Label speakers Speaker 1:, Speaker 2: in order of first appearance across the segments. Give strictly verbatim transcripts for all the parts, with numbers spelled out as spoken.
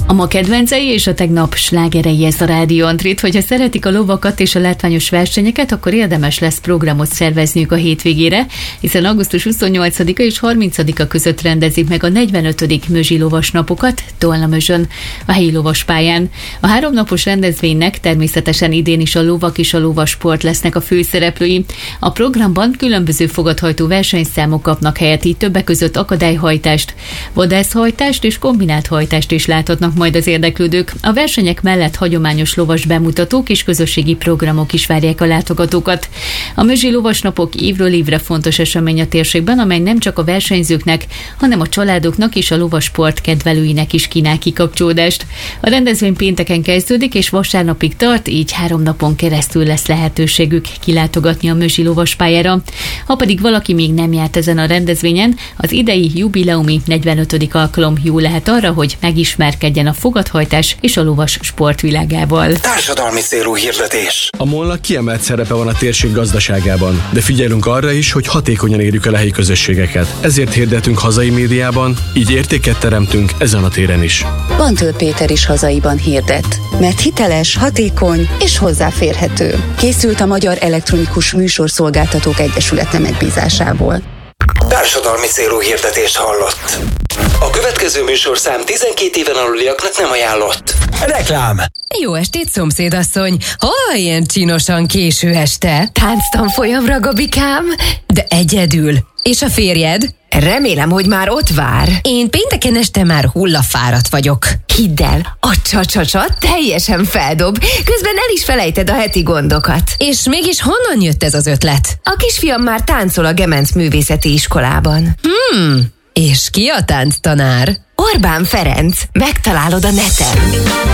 Speaker 1: A ma kedvencei és a tegnap slágerei ez a Rádió Antrit. Hogyha szeretik a lovakat és a látványos versenyeket, akkor érdemes lesz programot szervezniük a hétvégére, hiszen augusztus huszonnyolcadika és harmincadika között rendezik meg a negyvenötödik Mözsi lovasnapokat Tolnamözsön, a helyi lovaspályán. A háromnapos rendezvénynek természetesen idén is a lovak és a lovasport lesznek a főszereplői. A programban különböző fogadhajtó versenyszámok kapnak helyet, így többek között akadályhajtást, vadászhajtást és kombinált hajtást is láthatnak majd az érdeklődők. A versenyek mellett hagyományos lovas bemutatók és közösségi programok is várják a látogatókat. A Mözsi lovasnapok évről évre fontos esemény a térségben, amely nem csak a versenyzőknek, hanem a családoknak és a lovasport kedvelőinek is kínál kikapcsolódást. A rendezvény pénteken kezdődik és vasárnapig tart, így három napon keresztül lesz lehetőségük kilátogatni a Mözsi lovaspályára. Ha pedig valaki még nem járt ezen a rendezvényen, az idei jubileumi negyvenötödik alkalom jó lehet arra, hogy megismerkedjen a fogadhajtás és a lovas sportvilágával.
Speaker 2: Társadalmi célú hirdetés.
Speaker 3: A molnak kiemelt szerepe van a térség gazdaságában, de figyelünk arra is, hogy hatékonyan érjük el a helyi közösségeket. Ezért hirdetünk hazai médiában, így értéket teremtünk ezen a téren is.
Speaker 4: Bantől Péter is hazaiban hirdet, mert hiteles, hatékony és hozzáférhető. Készült a Magyar Elektronikus Műsorszolgáltatók Egyesülete megbízásából.
Speaker 2: Társadalmi célú hirdetést hallott. A következő műsorszám tizenkét éven aluliaknak nem ajánlott. Reklám!
Speaker 5: Jó estét, szomszédasszony! Hol ilyen csinosan késő este?
Speaker 6: Tánctanfolyamra, Gabikám?
Speaker 5: De egyedül. És a férjed?
Speaker 6: Remélem, hogy már ott vár.
Speaker 5: Én pénteken este már hullafáradt vagyok.
Speaker 6: Hidd el, a csa-csa-csa teljesen feldob, közben el is felejted a heti gondokat.
Speaker 5: És mégis honnan jött ez az ötlet?
Speaker 6: A kisfiam már táncol a Gemenc Művészeti Iskolában.
Speaker 5: Hmm, és ki a tánctanár?
Speaker 6: Orbán Ferenc, megtalálod a neten.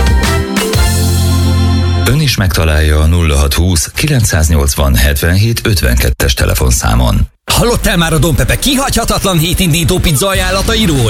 Speaker 7: Ön is megtalálja a nulla hatszázhúsz kilencszáznyolcvan hetvenhét ötvenkettes telefonszámon.
Speaker 8: Hallottál már a Don Pepe kihagyhatatlan hétindító pizza ajánlatairól?